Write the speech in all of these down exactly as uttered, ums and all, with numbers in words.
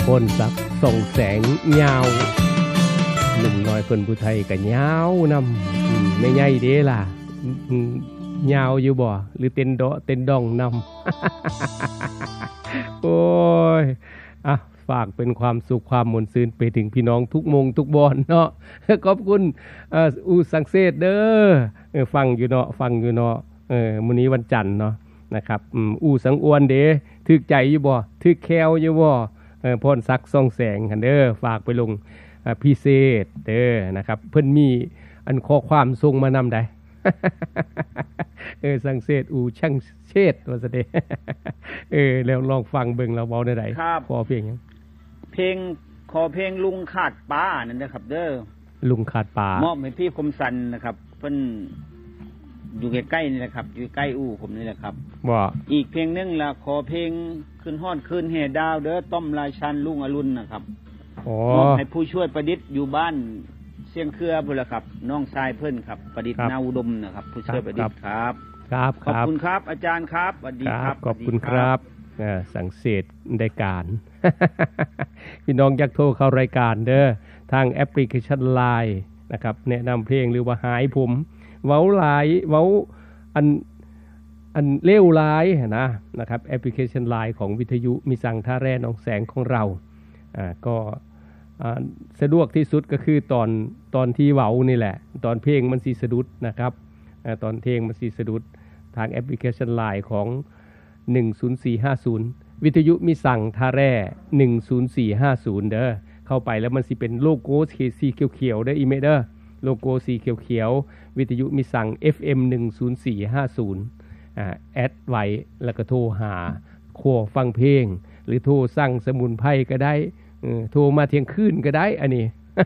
พ้นศักดิ์ส่องแสงยาวหนุ่มน้อยคนผู้ไทยก็ยาวนำไม่ใหญ่เด้ล่ะยาวอยู่บ่หรือเต้นเดาะเต้นดองนำโอ้ยอ่ะฝากเป็นความสุขความมนต์ซื่นไปถึงพี่น้องทุกมงทุกบอนเนาะขอบคุณเอ่ออูสังเสษเด้อเออฟังอยู่เนาะฟังอยู่เนาะเออมื้อนี้วันจันทร์เนาะนะครับอืมอูสังอวนเด้ถึกใจอยู่บ่ถึกแควอยู่บ่เออพรศักดิ์ส่องแสงหั่นเด้อฝากไปลงอ่าพิเศษเด้อนะครับเพิ่นมีอันข้อความส่งมานำได้เออสังเสษอูช่างเชษว่าซะเด้เออแล้วลองฟังเบิ่งเราเว้าได้ไดขอเพลงหยังเพลงขอเพลงลุงขาดป้านั่นนะครับเด้อลุงขาดป้ามอบให้พี่คมสันนะครับเพิ่นอยู่ใกล้ๆนี่แหละครับอยู่ใกล้อู่ผมนี่แหละครับว่าอีกเพลงนึงล่ะขอเพลงขึ้นฮอดคืนแห่ดาวเด้อต้อมราชันลุงอรุณนะครับอ๋อมอบให้ผู้ช่วยประดิษฐ์อยู่บ้านเสียงเครือพุ่นล่ะครับน้องชายเพิ่นครับประดิษฐ์นาอุดมนะครับผู้ช่วยประดิษฐ์ครับครับขอบคุณครับอาจารย์ครับสวัสดีครับขอบคุณครับสังเสษได้การ พี่น้องอยากโทรเข้ารายการเด้อทางแอปพลิเคชัน ไลน์ นะครับแนะนำเพลงหรือว่าหายผมเว้าหลายเว้าอันอันเลวหลายนะนะครับแอปพลิเคชัน ไลน์ ของวิทยุมีสั่งท่าแร่หนองแสงของเราอ่าก็อ่าสะดวกที่สุดก็คือตอนตอนที่เว้านี่แหละตอนเพลงมันสิสะดุดนะครับอ่าตอนเพลงมันสิสะดุดทางแอปพลิเคชัน ไลน์ ของหนึ่งศูนย์สี่ห้าศูนย์วิทยุมีสั่งท่าแร่หนึ่งศูนย์สี่ห้าศูนย์เด้อเข้าไปแล้วมันสิเป็นโลโก้สีเขียวๆเด้ออีเมเด้อโลโก้สีเขียวๆวิทยุมีสั่ง เอฟ เอ็ม หนึ่งศูนย์สี่ห้าศูนย์อ่าแอดไว้แล้วก็โทรหาขอฟังเพลงหรือโทรสั่งสมุนไพรก็ได้เออโทรมาเที่ยงคืนก็ได้อันนี้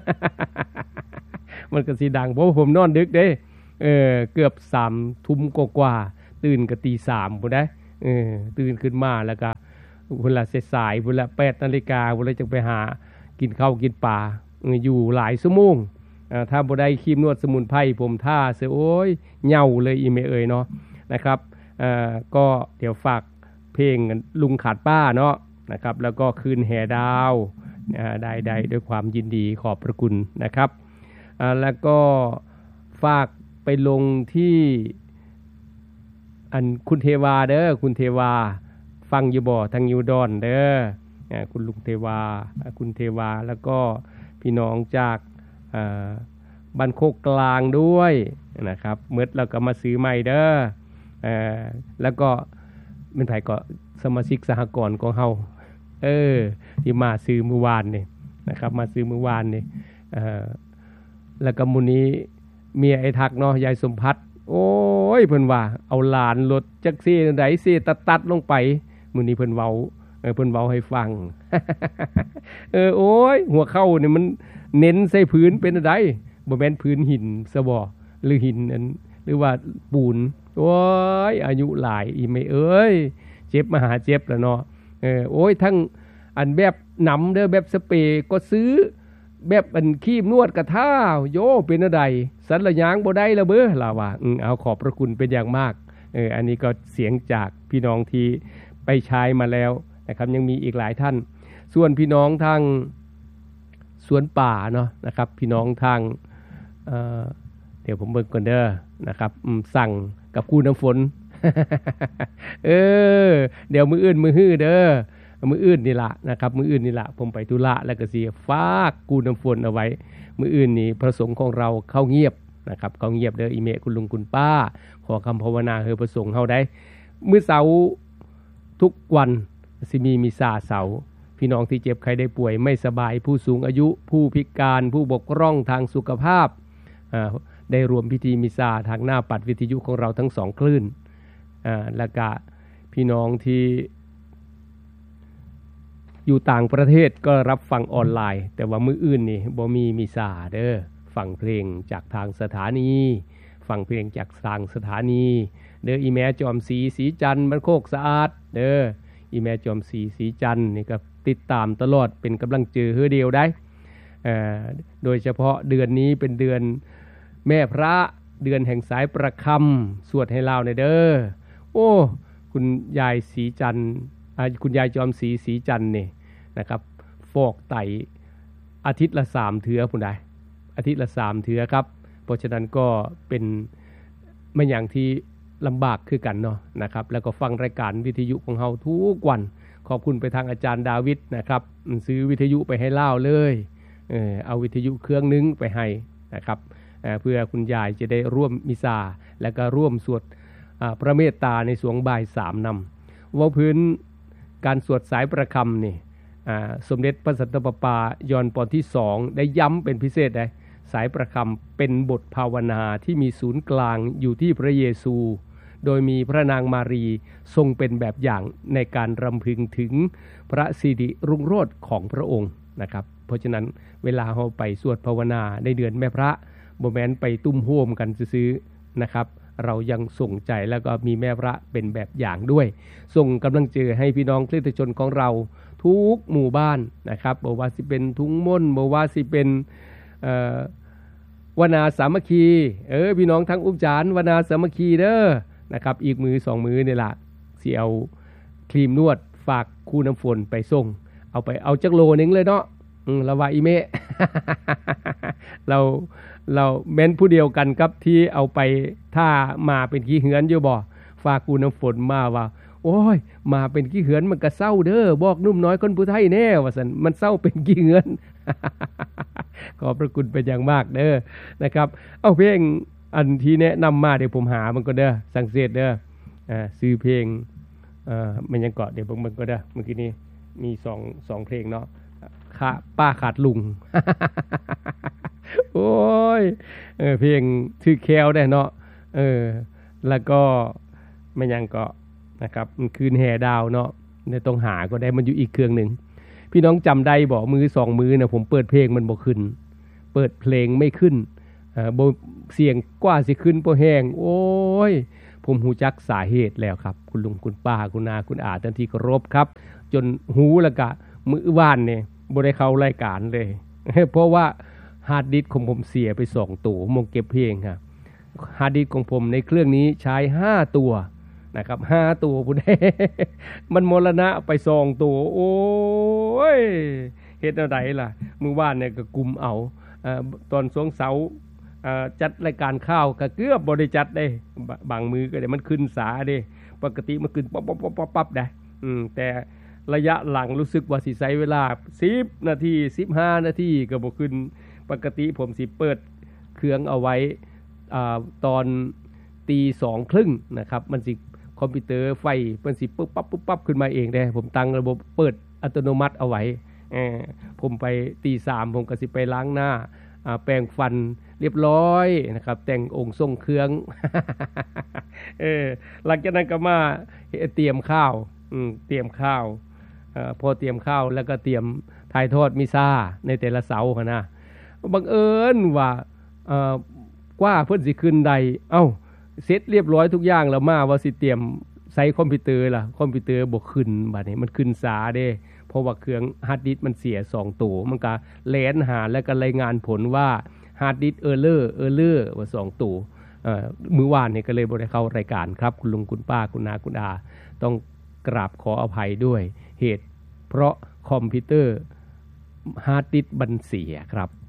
มันก็สิดังเพราะผมนอนดึกเด้เออเกือบสามทุ่มกว่าๆตื่นก็ตีสามพุ่นได้เออตื่นขึ้นมาแล้วก็พุ่นละสายๆพุ่นละแปดนาฬิกาพุ่นละจังไปหากินข้าวกินปลาอยู่หลายชั่วโมงอ่าถ้าบ่ได้ครีมนวดสมุนไพรผมท่าเสียโอ้ยเหย่าเลยอีเมเอ่ยเนาะนะครับเอ่อก็เดี๋ยวฝากเพลงลุงขาดป้าเนาะนะครับแล้วก็คืนแห่ดาวอ่าได้ๆด้วยความยินดีขอบพระคุณนะครับอ่าแล้วก็ฝากไปลงที่อันคุณเทวาเด้อคุณเทวาฟังอยู่บ่ทางยูดอนเด้ออ่าคุณลุงเทวาคุณเทวาแล้วก็พี่น้องจากอ่าบ้านโคกกลางด้วยนะครับเมื่อเราก็มาซื้อใหม่เด้อเอ่อแล้วก็เป็นไผก็สมาชิกสหกรณ์ของเฮาเออที่มาซื้อเมื่อวานนี่นะครับมาซื้อเมื่อวานนี่เอ่อแล้วก็มื้อนี้เมียไอ้ทักเนาะยายสมภัทรโอ้ยเพิ่นว่าเอาหลานรถจักซี่ไดซี่ตัดๆลงไปมื้อนี้เพิ่นเว้าเออเพิ่นเว้าให้ฟัง เออโอ้ยหัวเข้านี่มันเน้นใส่พื้นเป็นไดบ่แม่นพื้นหินซะบ่หรือหินอันหรือว่าปูนโอ้ยอายุหลายอีไม่เอ้ยเจ็บมาหาเจ็บแล้วเนาะเออโอ้ยทั้งอันแบบหนำเด้อแบบสเปรย์ก็ซื้อแบบอันครีมนวดกระท่าโยเป็นอะไรสันละยางบ่ได้ละเบ้อล่ะว่าอือเอาขอบพระคุณเป็นอย่างมากเอออันนี้ก็เสียงจากพี่น้องที่ไปใช้มาแล้วนะครับยังมีอีกหลายท่านส่วนพี่น้องทางสวนป่าเนาะนะครับพี่น้องทางเอ่อเดี๋ยวผมเบิ่งก่อนเด้อนะครับสั่งกับกูน้ำฝน เออเดี๋ยวมื้ออื่นมื้อฮื้อเด้อมื้ออื่นนี่ล่ะนะครับมื้ออื่นนี่ล่ะผมไปธุระแล้วก็สิฝากกูน้ำฝนเอาไว้มื้ออื่นนี่พระสงฆ์ของเราเข้าเงียบนะครับเข้าเงียบเด้ออีเมคุณลุงคุณป้าขอคำภาวนาให้พระสงฆ์เฮาได้มื้อเสาร์ทุกวันสิมีมิสซาเสาร์พี่น้องที่เจ็บไข้ได้ป่วยไม่สบายผู้สูงอายุผู้พิการผู้บกพร่องทางสุขภาพอ่าได้รวมพิธีมิสซาทางหน้าปัดวิทยุของเราทั้งสองคลื่นอ่าแล้วก็พี่น้องที่อยู่ต่างประเทศก็รับฟังออนไลน์แต่ว่ามื้ออื่นนี่บ่มีมิสซาเด้อฟังเพลงจากทางสถานีฟังเพลงจากทางสถานีเด้ออีแม่จอมศรีศรีจันทร์บ้านโคกสะอาดเด้ออีแม่จอมศรีศรีจันทร์นี่ก็ติดตามตลอดเป็นกำลังเจอเฮือเดียวได้เอ่อโดยเฉพาะเดือนนี้เป็นเดือนแม่พระเดือนแห่งสายประคำสวดให้เราหน่อยเด้อโอ้คุณยายศรีจันทร์อ่าคุณยายจอมศรีศรีจันทร์นี่นะครับฟอกไตอาทิตย์ละสามเทื่อพุ่นใดอาทิตย์ละสามเทื่อครับเพราะฉะนั้นก็เป็นไม่อย่างที่ลำบากคือกันเนาะนะครับแล้วก็ฟังรายการวิทยุของเฮาทุกวันขอบคุณไปทางอาจารย์ดาวิดนะครับซื้อวิทยุไปให้เล่าเลยเออเอาวิทยุเครื่องนึงไปให้นะครับ เ, เพื่อคุณยายจะได้ร่วมมิซาและก็ร่วมสวดพระเมตตาในสวงบ่ายสามนำว่าพื้นการสวดสายประคำนี่สมเด็จพระสันตะปาปายอนปอนที่สองได้ย้ำเป็นพิเศษเลยสายประคำเป็นบทภาวนาที่มีศูนย์กลางอยู่ที่พระเยซูโดยมีพระนางมารีทรงเป็นแบบอย่างในการรำพึงถึงพระสิริรุ่งโรจน์ของพระองค์นะครับเพราะฉะนั้นเวลาเราไปสวดภาวนาในเดือนแม่พระบ่แม่นไปตุ้มโฮมกันซื้อๆนะครับเรายังส่งใจแล้วก็มีแม่พระเป็นแบบอย่างด้วยส่งกำลังใจให้พี่น้องคริสตชนของเราทุกหมู่บ้านนะครับบ่ว่าสิเป็นทุ่งม่นบ่ว่าสิเป็นเอ่อวนาสามัคคีเออพี่น้องทั้งอุปจารวนาสามัคคีเด้อนะครับอีกมือสองมือนี่ล่ะสิเอาครีมนวดฝากคู่น้ำฝนไปส่งเอาไปเอาจักโลนึงเลยเนาะอือละว่าอีเมะ เราเราแม้นผู้เดียวกันครับที่เอาไปถ้ามาเป็นขี้เหือนอยู่บ่ฝากคู่น้ำฝนมาว่าโอ้ยมาเป็นขี้เหือนมันก็เศร้าเด้อบอกนุ่มน้อยคนผู้ไทยแน่ว่าซั่นมันเศร้าเป็นขี้เหือน ขอบพระคุณเป็นอย่างมากเด้อนะครับเอาเพลงอันที่แนะนำมาเดี๋ยวผมหามันก็เด้อสังเกตเด้ออ่าซื้อเพลงเอ่อมันยังเกาะเดี๋ยวมันก็เด้อเมื่อกี้นี้มีสอง สองเพลงเนาะค่ะป้าขาดลุง โอ้ยเออเพลงชื่อแควได้เนาะเออแล้วก็มันยังเกาะนะครับมันคืนแห่ดาวเนาะในต้องหาก็ได้มันอยู่อีกเครื่องนึงพี่น้องจำได้บ่มือสองมือนะผมเปิดเพลงมันบ่ขึ้นเปิดเพลงไม่ขึ้นเอ่อบ่เสียงกว่าสิขึ้นบ่แห้งโอ้ยผมฮู้จักสาเหตุแล้วครับคุณลุงคุณป้าคุณอาคุณอาท่านที่เคารพครับจนหูแล้วก็มื้อวานนี่บ่ได้เข้ารายการเลย เพราะว่าฮาร์ดดิสก์ของผมเสียไปสองตัวมงเก็บเพลงครับฮาร์ดดิสก์ของผมในเครื่องนี้ใช้ห้าตัวนะครับห้าตัวพุ่น มันมรณะไปสองตัวโอ้ยเฮ็ดแนวใดล่ะมื้อวานเนี่ยก็กุมเอาเอ่อตอนช่วงเสาร์เอ่อจัดรายการข้าวก็เกือบบ่ได้จัดเด้บางมื้อก็ได้มันขึ้นสาเด้ปกติมันขึ้นป๊บๆๆๆได้อืมแต่ระยะหลังรู้สึกว่าสิใช้เวลาสิบนาทีสิบห้านาทีก็บ่ขึ้นปกติผมสิเปิดเครื่องเอาไว้อ่าตอนตีสองครึ่งนะครับมันสิคอมพิวเตอร์ไฟมันสิปึ๊บปั๊บปึ๊บปั๊บขึ้นมาเองเด้ผมตั้งระบบเปิดอัตโนมัติเอาไว้เออผมไปตีสามผมก็สิไปล้างหน้าอ่าแปรงฟันเรียบร้อยนะครับแต่งองค์ทรงเครื่อง เออหลังจากนั้นก็มาเตรียมข้าวอืมเตรียมข้าวเอ่อพอเตรียมข้าวแล้วก็เตรียมถ่ายทอดมิซาในแต่ละเสาร์หั่นนะบังเอิญว่าเอ่อกว่าเพิ่นสิขึ้นใดเอ้าเสร็จเรียบร้อยทุกอย่างแล้วมาว่าสิเตรียมใส่คอมพิวเตอร์ล่ะคอมพิวเตอร์บ่ขึ้นบัดนี้มันขึ้นสาเด้เพราะว่าเครื่องฮาร์ดดิสก์มันเสียสองตัวมันก็แล่นหาแล้วก็รายงานผลว่าฮาร์ดดิสก์เออร์เลอร์เออร์เลอร์ว่าสองตัวเอ่อมื้อวานนี่ก็เลยบ่ได้เข้ารายการครับคุณลุงคุณป้าคุณนาคุณอาต้องกราบขออภัยด้วยเหตุเพราะคอมพิวเตอร์ฮาร์ดดิสก์มันเสียครับ